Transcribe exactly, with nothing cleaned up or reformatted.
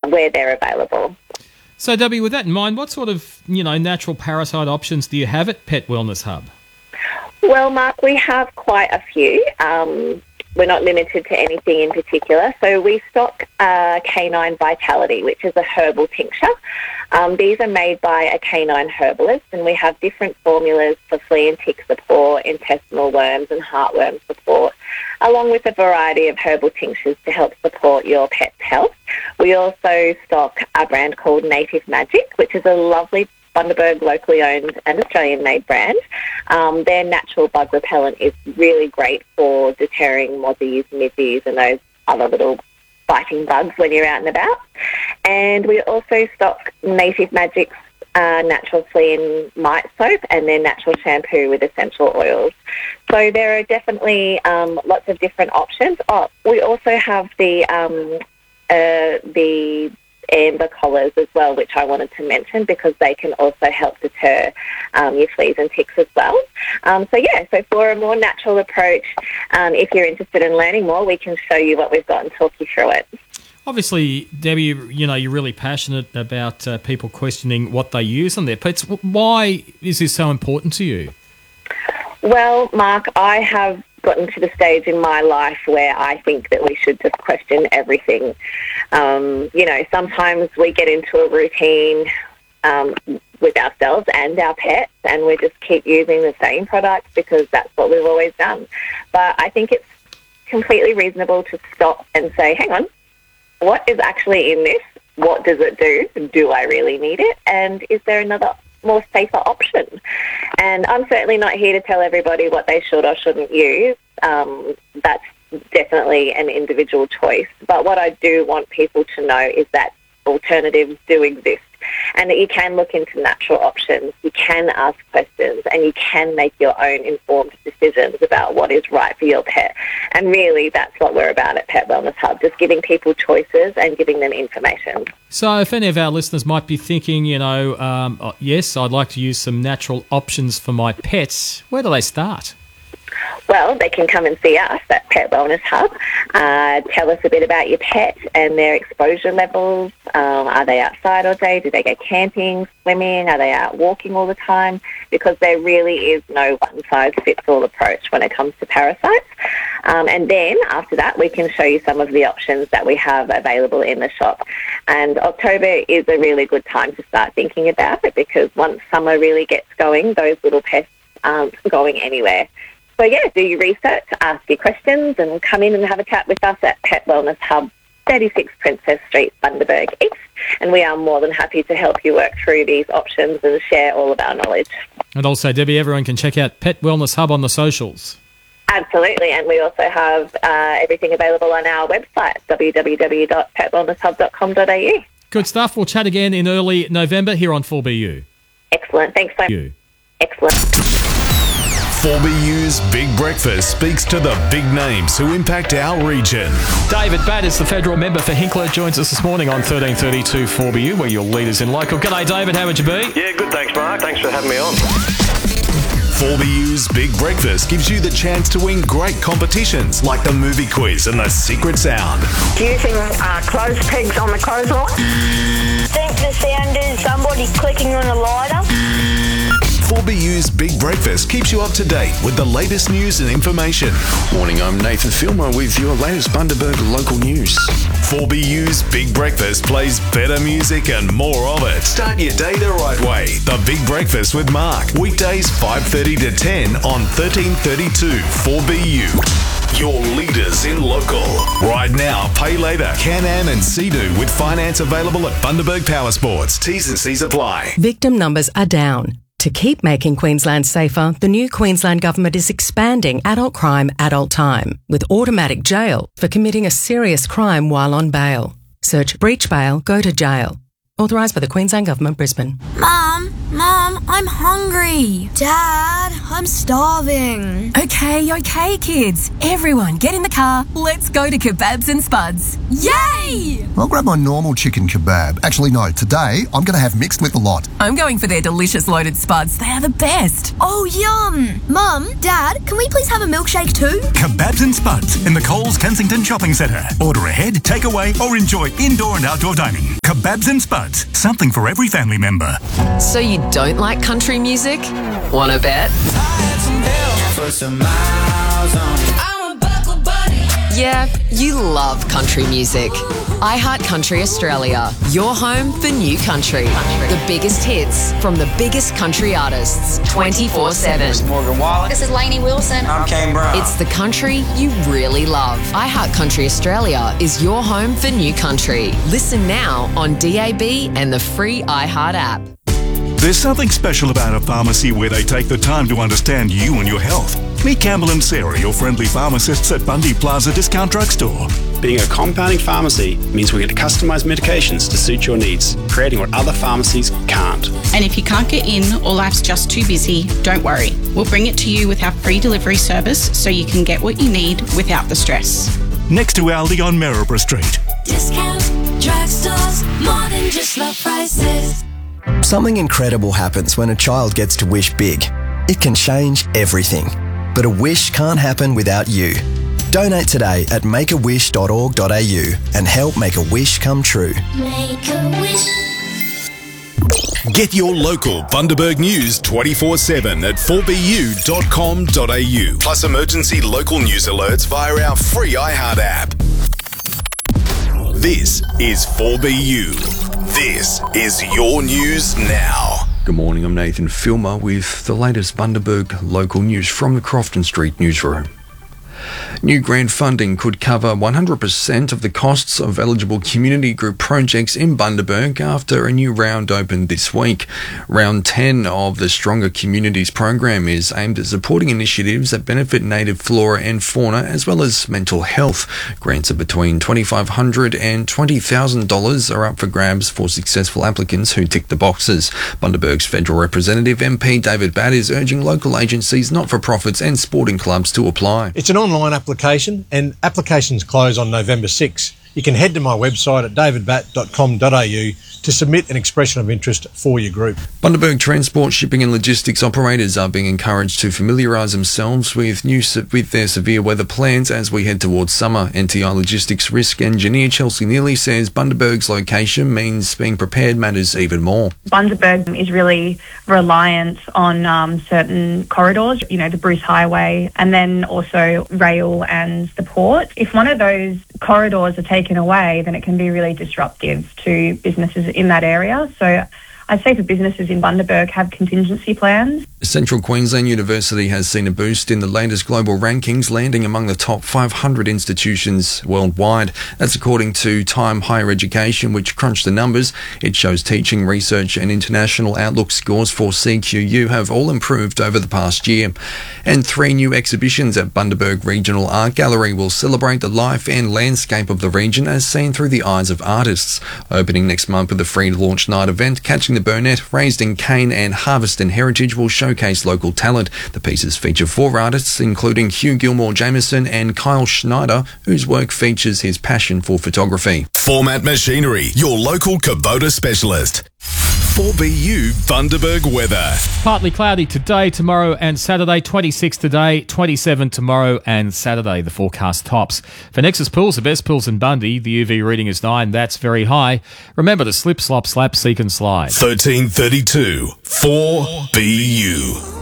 where they're available. So, Debbie, with that in mind, what sort of, you know, natural parasite options do you have at Pet Wellness Hub? Well, Mark, we have quite a few. Um, we're not limited to anything in particular. So we stock uh, Canine Vitality, which is a herbal tincture. Um, these are made by a canine herbalist, and we have different formulas for flea and tick support, intestinal worms and heartworm support, along with a variety of herbal tinctures to help support your pet's health. We also stock a brand called Native Magic, which is a lovely Bundaberg locally owned and Australian-made brand. Um, their natural bug repellent is really great for deterring mozzies, mizzies and those other little biting bugs when you're out and about. And we also stock Native Magic's uh, natural flea and mite soap and their natural shampoo with essential oils. So there are definitely um, lots of different options. Oh, we also have the um, uh, the amber collars as well, which I wanted to mention because they can also help deter um, your fleas and ticks as well. Um, so yeah, so for a more natural approach, um, if you're interested in learning more, we can show you what we've got and talk you through it. Obviously, Debbie, you know, you're really passionate about uh, people questioning what they use on their pets. Why is this so important to you? Well, Mark, I have gotten to the stage in my life where I think that we should just question everything. Um, you know, sometimes we get into a routine um, with ourselves and our pets, and we just keep using the same products because that's what we've always done. But I think it's completely reasonable to stop and say, hang on, what is actually in this? What does it do? Do I really need it? And is there another more safer option? And I'm certainly not here to tell everybody what they should or shouldn't use. Um, that's definitely an individual choice. But what I do want people to know is that alternatives do exist and that you can look into natural options, you can ask questions, and you can make your own informed decisions about what is right for your pet. And really, that's what we're about at Pet Wellness Hub, just giving people choices and giving them information. So if any of our listeners might be thinking, you know, um, oh, yes, I'd like to use some natural options for my pets, where do they start? Well, they can come and see us at Pet Wellness Hub. Uh, tell us a bit about your pet and their exposure levels. Um, are they outside all day? Do they go camping, swimming? Are they out walking all the time? Because there really is no one-size-fits-all approach when it comes to parasites. Um, and then after that, we can show you some of the options that we have available in the shop. And October is a really good time to start thinking about it because once summer really gets going, those little pests aren't going anywhere. So, yeah, do your research, ask your questions, and come in and have a chat with us at Pet Wellness Hub, thirty-six Princess Street, Bundaberg East. And we are more than happy to help you work through these options and share all of our knowledge. And also, Debbie, everyone can check out Pet Wellness Hub on the socials. Absolutely, and we also have uh, everything available on our website, w w w dot pet wellness hub dot com dot a u. Good stuff. We'll chat again in early November here on four B U. Excellent. Thanks so much. Excellent. four B U's Big Breakfast speaks to the big names who impact our region. David Batt is the federal member for Hinkler, joins us this morning on thirteen thirty-two four B U, where your leaders in local. G'day, David. How would you be? Yeah, good. Thanks, Mark. Thanks for having me on. four B U's Big Breakfast gives you the chance to win great competitions like the movie quiz and the secret sound. Using uh, clothes pegs on the clothesline. Think the sound is somebody clicking on a lighter. four B U's Big Breakfast keeps you up to date with the latest news and information. Morning, I'm Nathan Filmer with your latest Bundaberg local news. four B U's Big Breakfast plays better music and more of it. Start your day the right way. The Big Breakfast with Mark. Weekdays five thirty to ten on thirteen thirty-two four B U. Your leaders in local. Right now, pay later. Can-Am and Sea-Doo with finance available at Bundaberg Power Sports. T's and C's apply. Victim numbers are down. To keep making Queensland safer, the new Queensland Government is expanding adult crime, adult time, with automatic jail for committing a serious crime while on bail. Search breach bail, go to jail. Authorised by the Queensland Government, Brisbane. Mum, Mum, I'm hungry. Dad, I'm starving. Okay, okay, kids. Everyone, get in the car. Let's go to Kebabs and Spuds. Yay! I'll grab my normal chicken kebab. Actually, no, today I'm going to have mixed with a lot. I'm going for their delicious loaded spuds. They are the best. Oh, yum. Mum, Dad, can we please have a milkshake too? Kebabs and Spuds in the Coles Kensington Shopping Centre. Order ahead, take away, or enjoy indoor and outdoor dining. Kebabs and Spuds, something for every family member. So you don't like country music? Wanna bet? Yeah, you love country music. iHeartCountry Australia, your home for new country. The biggest hits from the biggest country artists, twenty-four seven. This is Morgan Wallen. This is Lainey Wilson. I'm Kane Brown. It's the country you really love. iHeartCountry Australia is your home for new country. Listen now on D A B and the free iHeart app. There's something special about a pharmacy where they take the time to understand you and your health. Meet Campbell and Sarah, your friendly pharmacists at Bundy Plaza Discount Drugstore. Being a compounding pharmacy means we get to customise medications to suit your needs, creating what other pharmacies can't. And if you can't get in or life's just too busy, don't worry. We'll bring it to you with our free delivery service so you can get what you need without the stress. Next to Aldi on Maryborough Street. Discount drugstores, more than just low prices. Something incredible happens when a child gets to wish big. It can change everything. But a wish can't happen without you. Donate today at make a wish dot org dot a u and help make a wish come true. Make a wish. Get your local Bundaberg news twenty-four seven at four b u dot com dot a u. Plus emergency local news alerts via our free iHeart app. This is four B U. This is your news now. Good morning, I'm Nathan Filmer with the latest Bundaberg local news from the Crofton Street newsroom. New grant funding could cover one hundred percent of the costs of eligible community group projects in Bundaberg after a new round opened this week. Round ten of the Stronger Communities program is aimed at supporting initiatives that benefit native flora and fauna as well as mental health. Grants are between two thousand five hundred dollars and twenty thousand dollars are up for grabs for successful applicants who tick the boxes. Bundaberg's federal representative M P David Batt is urging local agencies, not-for-profits and sporting clubs to apply. It's an online application and applications close on November sixth. You can head to my website at david batt dot com dot a u to submit an expression of interest for your group. Bundaberg transport, shipping and logistics operators are being encouraged to familiarise themselves with new with their severe weather plans as we head towards summer. N T I Logistics Risk Engineer Chelsea Neely says Bundaberg's location means being prepared matters even more. Bundaberg is really reliant on um, certain corridors, you know, the Bruce Highway and then also rail and the port. If one of those corridors are taken away, then it can be really disruptive to businesses in that area. So I'd say for businesses in Bundaberg, have contingency plans. Central Queensland University has seen a boost in the latest global rankings, landing among the top five hundred institutions worldwide. That's according to Time Higher Education, which crunched the numbers. It shows teaching, research and international outlook scores for C Q U have all improved over the past year. And three new exhibitions at Bundaberg Regional Art Gallery will celebrate the life and landscape of the region as seen through the eyes of artists. Opening next month with a free launch night event, Catching the Burnett, Raised in Cane and Harvest and Heritage will showcase local talent. The pieces feature four artists, including Hugh Gilmore Jameson and Kyle Schneider, whose work features his passion for photography. Format Machinery, your local Kubota specialist. four B U Bundaberg weather. Partly cloudy today, tomorrow and Saturday. twenty-six today, twenty-seven tomorrow and Saturday, the forecast tops. For Nexus Pools, the best pools in Bundy, the U V reading is nine. That's very high. Remember to slip, slop, slap, seek and slide. thirteen thirty-two, four B U.